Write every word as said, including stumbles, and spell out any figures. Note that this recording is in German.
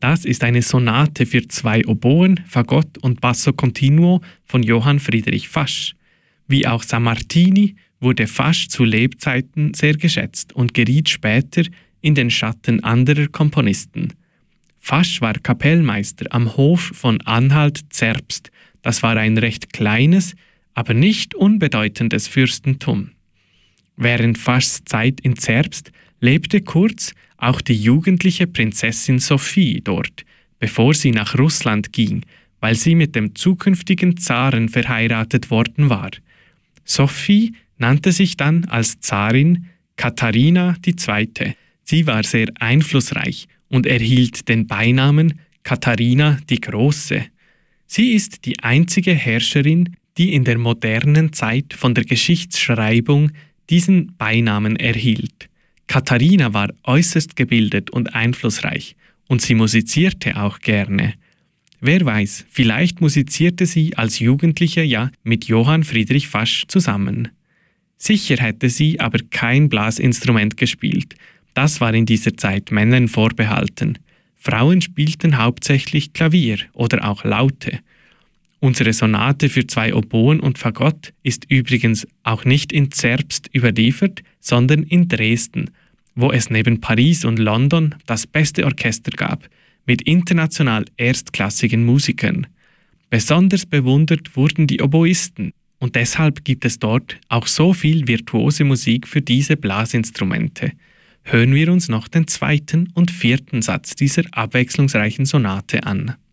Das ist eine Sonate für zwei Oboen, Fagott und Basso Continuo von Johann Friedrich Fasch. Wie auch Sammartini wurde Fasch zu Lebzeiten sehr geschätzt und geriet später in den Schatten anderer Komponisten. Fasch war Kapellmeister am Hof von Anhalt-Zerbst. Das war ein recht kleines, aber nicht unbedeutendes Fürstentum. Während Faschs Zeit in Zerbst lebte kurz auch die jugendliche Prinzessin Sophie dort, bevor sie nach Russland ging, weil sie mit dem zukünftigen Zaren verheiratet worden war. Sophie nannte sich dann als Zarin Katharina die Zweite. Sie war sehr einflussreich und erhielt den Beinamen Katharina die Große. Sie ist die einzige Herrscherin, die in der modernen Zeit von der Geschichtsschreibung diesen Beinamen erhielt. Katharina war äußerst gebildet und einflussreich und sie musizierte auch gerne. Wer weiß, vielleicht musizierte sie als Jugendliche ja mit Johann Friedrich Fasch zusammen. Sicher hätte sie aber kein Blasinstrument gespielt. Das war in dieser Zeit Männern vorbehalten. Frauen spielten hauptsächlich Klavier oder auch Laute. Unsere Sonate für zwei Oboen und Fagott ist übrigens auch nicht in Zerbst überliefert, sondern in Dresden, wo es neben Paris und London das beste Orchester gab, mit international erstklassigen Musikern. Besonders bewundert wurden die Oboisten und deshalb gibt es dort auch so viel virtuose Musik für diese Blasinstrumente. Hören wir uns noch den zweiten und vierten Satz dieser abwechslungsreichen Sonate an.